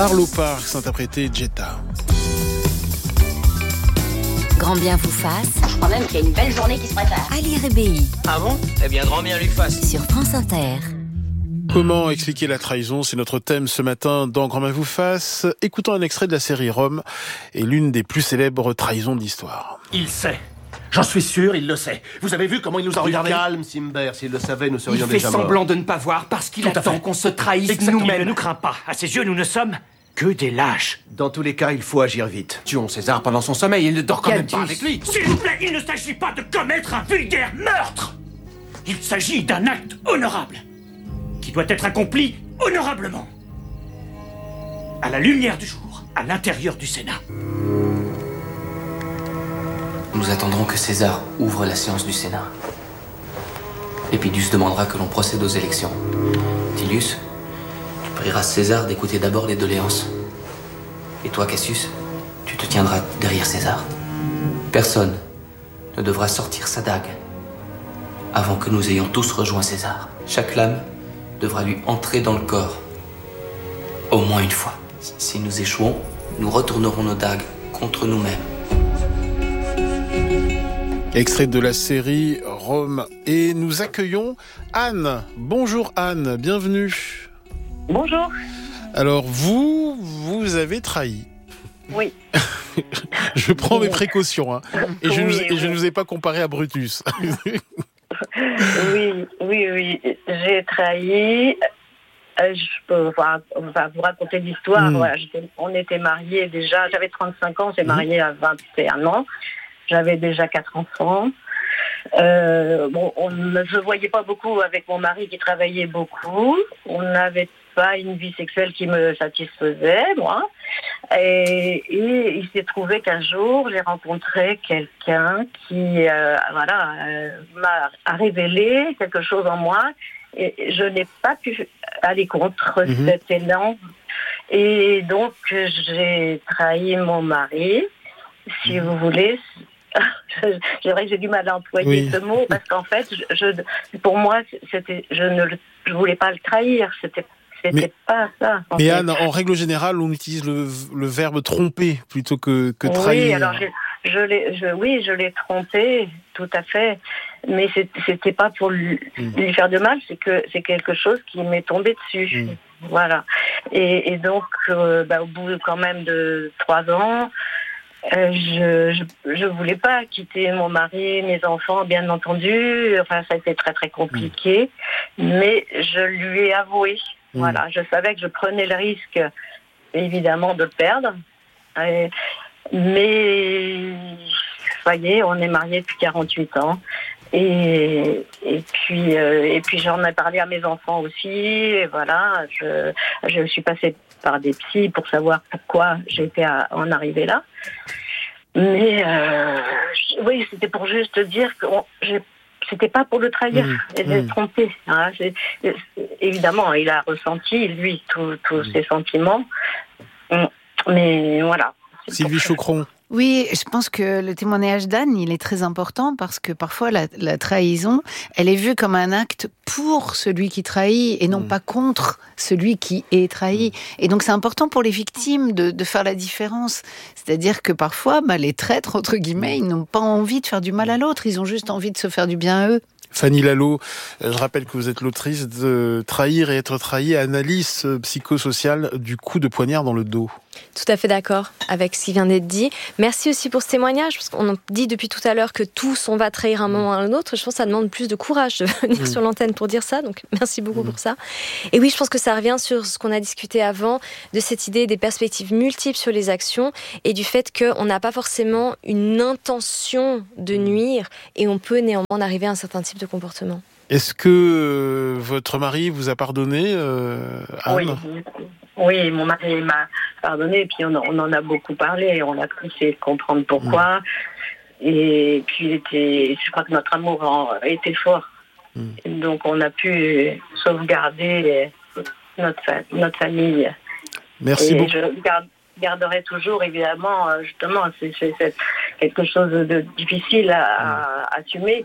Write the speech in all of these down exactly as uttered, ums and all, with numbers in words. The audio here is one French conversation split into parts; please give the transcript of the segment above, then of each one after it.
Arlo Parks interprété Jetta. Grand bien vous fasse. Je crois même qu'il y a une belle journée qui se prépare. Ali Rebéi. Ah bon ? Eh bien, grand bien lui fasse. Sur France Inter. Comment expliquer la trahison ? C'est notre thème ce matin dans Grand bien vous fasse. Écoutons un extrait de la série Rome et l'une des plus célèbres trahisons de l'histoire. Il sait. J'en suis sûr, il le sait. Vous avez vu comment il nous a regardés ? Calme, Simber. S'il le savait, nous serions Il fait déjà morts. semblant de ne pas voir parce qu'il Tout à attend fait. qu'on se trahisse Exactement. nous-mêmes. Il ne nous craint pas. À ses yeux, nous ne sommes que des lâches. Dans tous les cas, il faut agir vite. Tuons César pendant son sommeil, il ne dort quand même Cadus. pas avec lui. S'il vous plaît, il ne s'agit pas de commettre un vulgaire meurtre. Il s'agit d'un acte honorable, qui doit être accompli honorablement. À la lumière du jour, à l'intérieur du Sénat. Nous attendrons que César ouvre la séance du Sénat. Épidus demandera que l'on procède aux élections. Tilius, tu prieras César d'écouter d'abord les doléances. Et toi, Cassius, tu te tiendras derrière César. Personne ne devra sortir sa dague avant que nous ayons tous rejoint César. Chaque lame devra lui entrer dans le corps, au moins une fois. Si nous échouons, nous retournerons nos dagues contre nous-mêmes. Extrait de la série Rome. Et nous accueillons Anne. Bonjour Anne, bienvenue. Bonjour. Alors vous, vous avez trahi. Oui. Je prends mes précautions, hein. Et je ne Oui, oui, oui. vous ai pas comparé à Brutus. Oui, oui, oui. J'ai trahi. Euh, je peux enfin, enfin, vous raconter l'histoire. Mm. Voilà, j'étais- on était mariés déjà. J'avais trente-cinq ans, on s'est mariés à vingt et un ans. J'avais déjà quatre enfants. Euh, bon, on ne se voyait pas beaucoup avec mon mari qui travaillait beaucoup. On n'avait pas une vie sexuelle qui me satisfaisait, moi. Et, et il s'est trouvé qu'un jour, j'ai rencontré quelqu'un qui, euh, voilà, euh, m'a a révélé quelque chose en moi. Et je n'ai pas pu aller contre Mhm. cet élan. Et donc, j'ai trahi mon mari, si vous voulez. C'est vrai que j'ai du mal à employer Oui. ce mot parce qu'en fait, je, je- pour moi, c'était, je ne le- je voulais pas le trahir. C'était, c'était Mais- pas ça. En Mais fait. Anne, en règle générale, on utilise le, le verbe tromper plutôt que, que Oui, trahir. alors je, je l'ai, je, oui, je l'ai trompé, tout à fait. Mais c'est- c'était pas pour lui, Mm. lui faire de mal, c'est que c'est quelque chose qui m'est tombé dessus. Mm. Voilà. Et, et donc, euh, bah, au bout quand même de trois ans, euh, je, je je voulais pas quitter mon mari, mes enfants, bien entendu. Enfin, ça a été très très compliqué, mais je lui ai avoué. Mm. Voilà, je savais que je prenais le risque, évidemment, de le perdre. Et- mais ça y est, on est mariés depuis quarante-huit ans. Et, et puis, euh, et puis j'en ai parlé à mes enfants aussi. Et voilà, je, je suis passée par des psys pour savoir pourquoi j'étais à en arriver là. Mais euh, je- oui, c'était pour juste dire que on- j'ai- c'était pas pour le trahir Mmh, et le mmh. tromper. Hein. C'est- c'est- évidemment, il a ressenti lui tous tous ses sentiments. Mais voilà. C'est Sylvie pour ça. Chaucron. Oui, je pense que le témoignage d'Anne, il est très important parce que parfois la, la trahison, elle est vue comme un acte pour celui qui trahit et non Mm. pas contre celui qui est trahi. Et donc c'est important pour les victimes de, de faire la différence. C'est-à-dire que parfois, bah, les traîtres, entre guillemets, ils n'ont pas envie de faire du mal à l'autre, ils ont juste envie de se faire du bien à eux. Fanny Lalo, je rappelle que vous êtes l'autrice de Trahir et être trahi, analyse psychosociale du coup de poignard dans le dos. Tout à fait d'accord avec ce qui vient d'être dit. Merci aussi pour ce témoignage, parce qu'on dit depuis tout à l'heure que tous, on va trahir un moment à un autre. Je pense que ça demande plus de courage de venir Mm. sur l'antenne pour dire ça, donc merci beaucoup Mm. pour ça. Et oui, je pense que ça revient sur ce qu'on a discuté avant, de cette idée des perspectives multiples sur les actions et du fait qu'on n'a pas forcément une intention de nuire et on peut néanmoins en arriver à un certain type de comportement. Est-ce que euh, votre mari vous a pardonné, euh, Anne ? Oui, oui, mon mari m'a pardonné, et puis on, on en a beaucoup parlé, on a essayé de comprendre pourquoi. Mmh. Et puis, il était, je crois que notre amour en, était fort. Mmh. Donc, on a pu sauvegarder notre, fa- notre famille. Merci et beaucoup. je garde, garderai toujours, évidemment, justement, c'est, c'est, c'est quelque chose de difficile à, à assumer.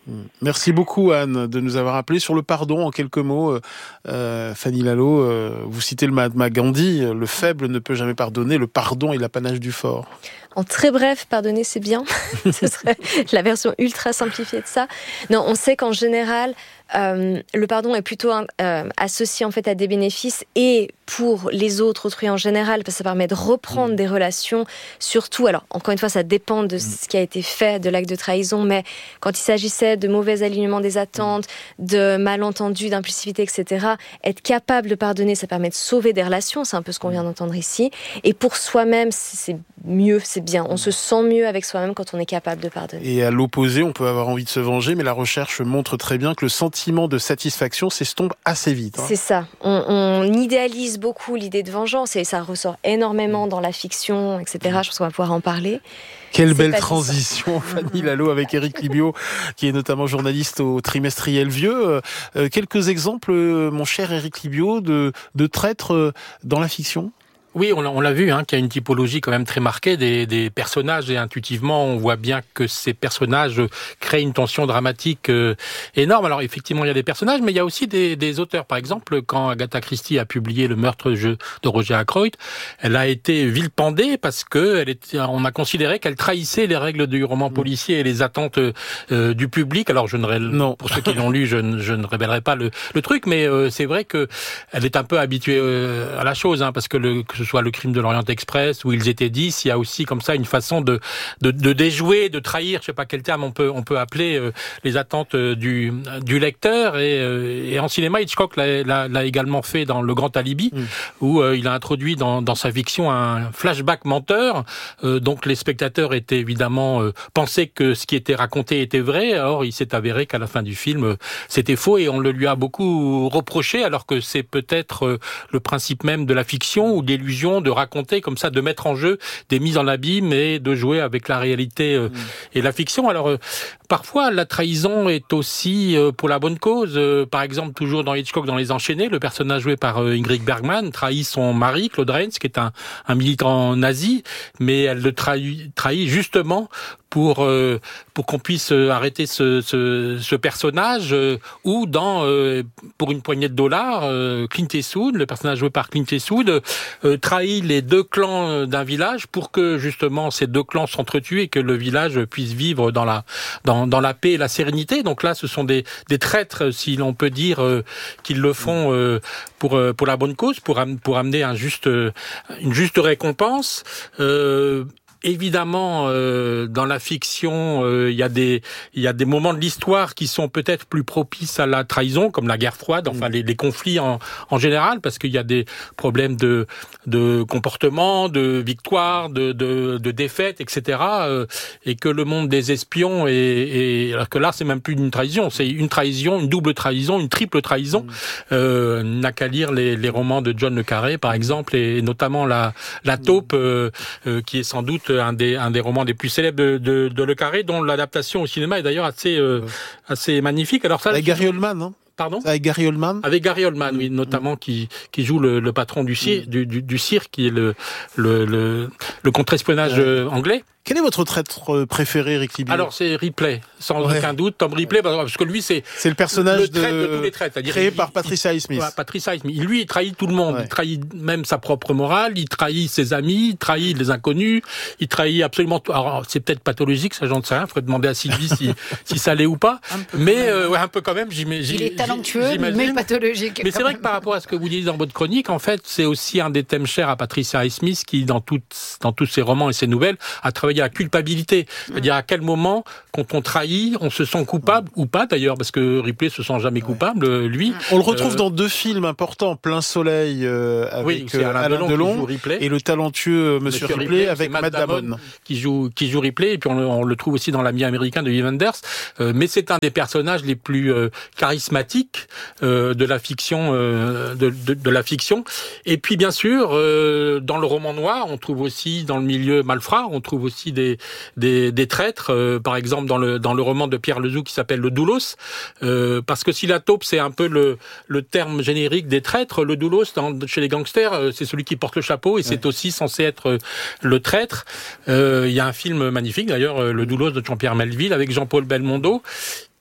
Merci beaucoup Anne de nous avoir appelé sur le pardon en quelques mots. Euh, Fanny Lalo, euh, vous citez le Mahatma Gandhi, le faible ne peut jamais pardonner, le pardon est l'apanage du fort. En très bref, pardonner c'est bien. Ce serait la version ultra simplifiée de ça. Non, on sait qu'en général, euh, le pardon est plutôt euh, associé en fait à des bénéfices et pour les autres, autrui en général, parce que ça permet de reprendre mmh. des relations, surtout, alors encore une fois, ça dépend de ce qui a été fait, de l'acte de trahison, mais quand il s'agissait de mauvais alignement des attentes, de malentendus, d'impulsivité, et cetera, être capable de pardonner, ça permet de sauver des relations, c'est un peu ce qu'on vient d'entendre ici, et pour soi-même, c'est mieux, c'est bien, on se sent mieux avec soi-même quand on est capable de pardonner. Et à l'opposé, on peut avoir envie de se venger, mais la recherche montre très bien que le sentiment de satisfaction s'estompe assez vite. Hein. C'est ça, on, on idéalise beaucoup l'idée de vengeance et ça ressort énormément dans la fiction, et cetera. Je pense qu'on va pouvoir en parler. Quelle belle transition, Fanny Lalo, avec Éric Libio, qui est notamment journaliste au trimestriel Vieux. Euh, quelques exemples, mon cher Éric Libio, de, de traîtres dans la fiction ? Oui, on l'a, on l'a vu, hein, qu'il y a une typologie quand même très marquée des, des personnages et intuitivement, on voit bien que ces personnages créent une tension dramatique euh, énorme. Alors effectivement, il y a des personnages, mais il y a aussi des, des auteurs. Par exemple, quand Agatha Christie a publié Le meurtre de Roger Ackroyd, elle a été vilipendée parce que elle était, on a considéré qu'elle trahissait les règles du roman policier et les attentes euh, du public. Alors je ne ré... non. Pour ceux qui l'ont lu, je ne, je ne révélerai pas le, le truc, mais euh, c'est vrai que elle est un peu habituée euh, à la chose, hein, parce que le que soit le crime de l'Orient Express, où ils étaient dix, il y a aussi comme ça une façon de, de, de déjouer, de trahir, je sais pas quel terme on peut, on peut appeler euh, les attentes du, du lecteur. Et, euh, et en cinéma, Hitchcock l'a, l'a, l'a également fait dans Le Grand Alibi, mmh. où euh, il a introduit dans, dans sa fiction un flashback menteur. Euh, donc les spectateurs étaient évidemment euh, pensaient que ce qui était raconté était vrai. Or, il s'est avéré qu'à la fin du film, euh, c'était faux et on le lui a beaucoup reproché, alors que c'est peut-être euh, le principe même de la fiction ou de l'illusion de raconter comme ça, de mettre en jeu des mises en abîme et de jouer avec la réalité euh, mmh. et la fiction. Alors euh, parfois la trahison est aussi euh, pour la bonne cause. Euh, par exemple, toujours dans Hitchcock, dans Les Enchaînés, le personnage joué par euh, Ingrid Bergman trahit son mari Claude Rains, qui est un, un militant nazi, mais elle le trahit, trahit justement pour euh, pour qu'on puisse arrêter ce ce, ce personnage, euh, ou dans euh, pour une poignée de dollars, euh, Clint Eastwood, le personnage joué par Clint Eastwood, euh, trahit les deux clans d'un village pour que justement ces deux clans s'entretuent et que le village puisse vivre dans la dans dans la paix et la sérénité. Donc là, ce sont des des traîtres, si l'on peut dire, euh, qu'ils le font euh, pour pour la bonne cause, pour pour amener un juste une juste récompense. Euh, Évidemment, euh, dans la fiction, euh, il y a des il y a des moments de l'histoire qui sont peut-être plus propices à la trahison, comme la guerre froide, enfin les, les conflits en, en général, parce qu'il y a des problèmes de de comportement, de victoire, de de, de défaite, et cetera. Euh, et que le monde des espions est, est alors que là, c'est même plus une trahison, c'est une trahison, une double trahison, une triple trahison. Mmh. Euh, n'a qu'à lire les, les romans de John le Carré, par exemple, et notamment la la taupe, euh, euh, qui est sans doute un des un des romans les plus célèbres de, de, de Le Carré, dont l'adaptation au cinéma est d'ailleurs assez euh, assez magnifique. Alors ça, avec Gary Oldman, non? Pardon? Avec Gary Oldman? Avec Gary Oldman, oui, notamment, mmh. qui, qui joue le, le patron du, cir- mmh. du, du, du cirque, qui est le, le, le, le contre-espionnage ouais. anglais. Quel est votre traître préféré, Éric Libio? Alors, c'est Ripley, sans ouais. aucun doute. Tom Ripley, parce que lui, c'est... C'est le personnage le traître de... de tous les traîtres. Créé il, par Patricia Highsmith. Ouais, Patricia Highsmith. Lui, il trahit tout le monde. Ouais. Il trahit même sa propre morale, il trahit ses amis, il trahit les inconnus, il trahit absolument tout. Alors, c'est peut-être pathologique, ça, j'en sais rien. Il faudrait demander à Sylvie si, si ça l'est ou pas. Mais, euh, ouais, un peu quand même, j'imagine. Il est talentueux, mais pathologique. Mais c'est vrai que par rapport à ce que vous dites dans votre chronique, en fait, c'est aussi un des thèmes chers à Patricia Highsmith, qui, dans toutes, dans tous ses romans et ses nouvelles, a travaillé à la culpabilité. C'est-à-dire à quel moment, quand on trahit, on se sent coupable, ou pas d'ailleurs, parce que Ripley se sent jamais coupable, ouais. lui. On le retrouve euh... dans deux films importants, Plein Soleil euh, avec oui, euh, Alain, Alain Delon, Delon et le talentueux Monsieur, Monsieur Ripley, Ripley avec Matt Damon, Damon qui joue qui joue Ripley, et puis on le, on le trouve aussi dans L'Ami américain de Wim Wenders. Euh, mais c'est un des personnages les plus euh, charismatiques euh, de la fiction, euh, de, de, de la fiction. Et puis bien sûr, euh, dans le roman noir, on trouve aussi dans le milieu malfrat, on trouve aussi des des Des, des traîtres, euh, par exemple dans le dans le roman de Pierre Lezoux qui s'appelle Le Doulos, euh, parce que si la taupe c'est un peu le le terme générique des traîtres, le doulos dans, chez les gangsters euh, c'est celui qui porte le chapeau et ouais. c'est aussi censé être euh, le traître. Il euh, y a un film magnifique d'ailleurs, euh, Le Doulos de Jean-Pierre Melville avec Jean-Paul Belmondo,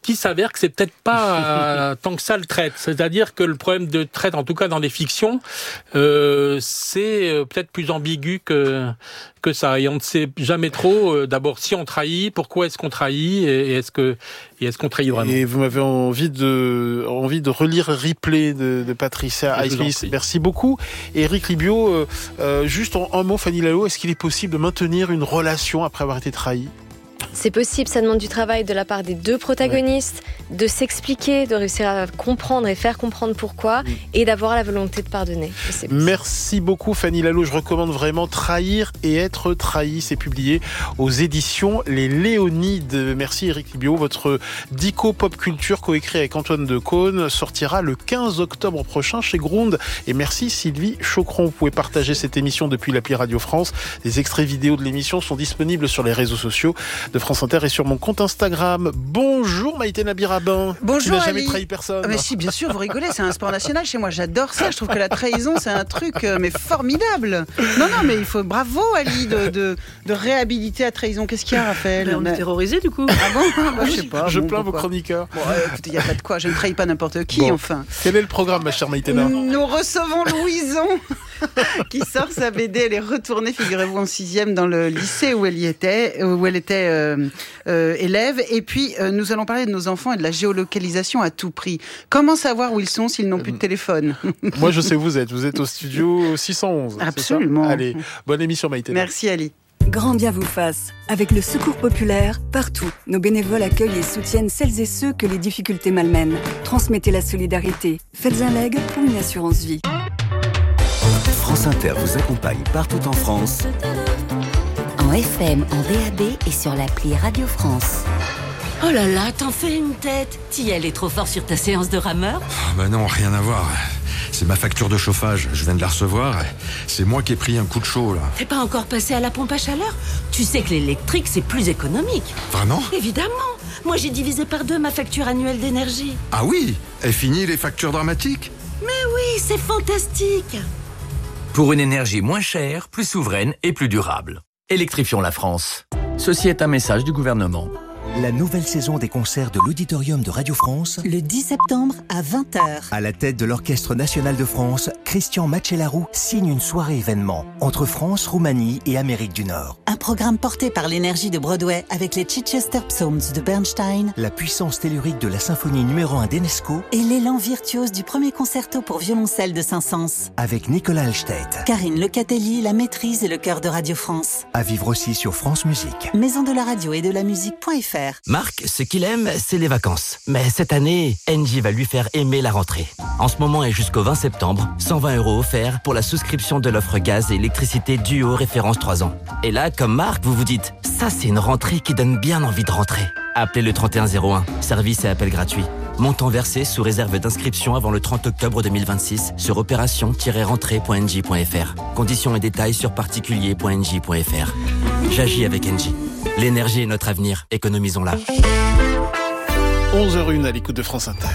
qui s'avère que c'est peut-être pas euh, tant que ça le traître. C'est-à-dire que le problème de traître, en tout cas dans les fictions, euh, c'est euh, peut-être plus ambigu que que ça. Et on ne sait jamais trop, euh, d'abord, si on trahit, pourquoi est-ce qu'on trahit, et est-ce que et est-ce qu'on trahit vraiment. Et vous m'avez envie de envie de relire Ripley de, de Patricia Highsmith. Merci beaucoup. Et Éric Libio, euh, euh, juste en un mot, Fanny Lalo, est-ce qu'il est possible de maintenir une relation après avoir été trahi ? C'est possible, ça demande du travail de la part des deux protagonistes, ouais. de s'expliquer, de réussir à comprendre et faire comprendre pourquoi, mmh. et d'avoir la volonté de pardonner. Merci beaucoup Fanny Lalo, je recommande vraiment Trahir et être trahi, c'est publié aux éditions Les Léonides. Merci Éric Libio, votre dico pop culture coécrit avec Antoine Decaune sortira le quinze octobre prochain chez Gronde. Et merci Sylvie Choqueron, vous pouvez partager cette émission depuis l'appli Radio France. Les extraits vidéo de l'émission sont disponibles sur les réseaux sociaux de France Inter et sur mon compte Instagram. Bonjour Maïté Nabirabin. Bonjour. Tu n'as jamais Ali. trahi personne. Ah mais si, bien sûr, vous rigolez, c'est un sport national chez moi, j'adore ça. Je trouve que la trahison, c'est un truc euh, mais formidable. Non, non, mais il faut, bravo Ali, de, de, de réhabiliter la trahison. Qu'est-ce qu'il y a, Raphaël? On est terrorisés du coup. Ah bon bah, Je sais pas. Je bon, plains pourquoi. vos chroniqueurs. Bon, euh, écoutez, il n'y a pas de quoi, je ne trahis pas n'importe qui, bon. Enfin. Quel est le programme, ma chère Maïténa? Nous recevons Louison, qui sort sa B D. Elle est retournée, figurez-vous, en sixième dans le lycée où elle y était, où elle était euh, euh, élève. Et puis, euh, nous allons parler de nos enfants et de la géolocalisation à tout prix. Comment savoir où ils sont s'ils n'ont plus de téléphone? Moi, je sais où vous êtes. Vous êtes au studio six cent onze. Absolument. Allez, bonne émission, Maïténa. Merci, Ali. Grand bien vous fasse. Avec le Secours Populaire, partout, nos bénévoles accueillent et soutiennent celles et ceux que les difficultés malmènent. Transmettez la solidarité. Faites un leg ou une assurance vie. France Inter vous accompagne partout en France. En F M, en D A B et sur l'appli Radio France. Oh là là, t'en fais une tête. T'y allais trop fort sur ta séance de rameur? Oh bah non, rien à voir. C'est ma facture de chauffage, je viens de la recevoir. C'est moi qui ai pris un coup de chaud là. T'es pas encore passé à la pompe à chaleur? Tu sais que l'électrique c'est plus économique. Vraiment? Évidemment. Moi j'ai divisé par deux ma facture annuelle d'énergie. Ah oui? Et fini les factures dramatiques? Mais oui, c'est fantastique. Pour une énergie moins chère, plus souveraine et plus durable. Électrifions la France. Ceci est un message du gouvernement. La nouvelle saison des concerts de l'Auditorium de Radio France. Le dix septembre à vingt heures. À la tête de l'Orchestre National de France, Christian Macellaro signe une soirée événement entre France, Roumanie et Amérique du Nord. Un programme porté par l'énergie de Broadway avec les Chichester Psalms de Bernstein, la puissance tellurique de la symphonie numéro un d'Enesco et l'élan virtuose du premier concerto pour violoncelle de Saint-Saëns. Avec Nicolas Alstedt. Karine Lecatelli, la maîtrise et le chœur de Radio France. À vivre aussi sur France Musique. Maison de la radio et de la musique.fr. Marc, ce qu'il aime, c'est les vacances. Mais cette année, Engie va lui faire aimer la rentrée. En ce moment et jusqu'au vingt septembre, cent vingt euros offerts pour la souscription de l'offre gaz et électricité Duo référence trois ans. Et là, comme Marc, vous vous dites, ça c'est une rentrée qui donne bien envie de rentrer. Appelez le trente et un zéro un, service et appel gratuit. Montant versé sous réserve d'inscription avant le trente octobre deux mille vingt-six sur opération tiret rentrée point engie point f r. Conditions et détails sur particulier point engie point f r. J'agis avec Engie. L'énergie est notre avenir, économisons-la. onze heures une à l'écoute de France Inter.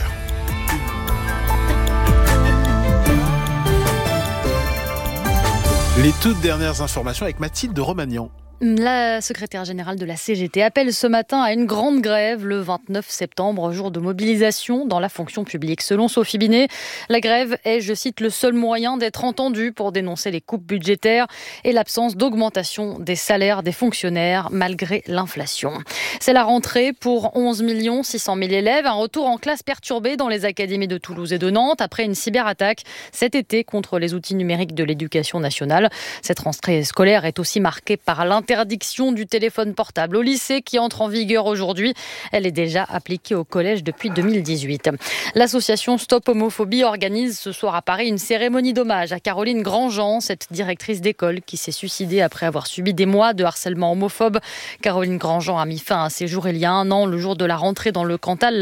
Les toutes dernières informations avec Mathilde de Romagnan. La secrétaire générale de la C G T appelle ce matin à une grande grève le vingt-neuf septembre, jour de mobilisation dans la fonction publique. Selon Sophie Binet, la grève est, je cite, le seul moyen d'être entendu pour dénoncer les coupes budgétaires et l'absence d'augmentation des salaires des fonctionnaires malgré l'inflation. C'est la rentrée pour onze millions six cent mille élèves, un retour en classe perturbé dans les académies de Toulouse et de Nantes après une cyberattaque cet été contre les outils numériques de l'éducation nationale. Cette rentrée scolaire est aussi marquée par l'interdiction Interdiction du téléphone portable au lycée qui entre en vigueur aujourd'hui. Elle est déjà appliquée au collège depuis deux mille dix-huit. L'association Stop Homophobie organise ce soir à Paris une cérémonie d'hommage à Caroline Grandjean, cette directrice d'école qui s'est suicidée après avoir subi des mois de harcèlement homophobe. Caroline Grandjean a mis fin à ses jours il y a un an, le jour de la rentrée dans le Cantal.